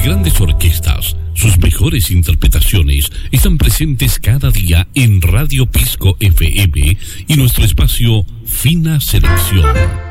grandes orquestas, sus mejores interpretaciones están presentes cada día en Radio Pisco FM y nuestro espacio Fina Selección.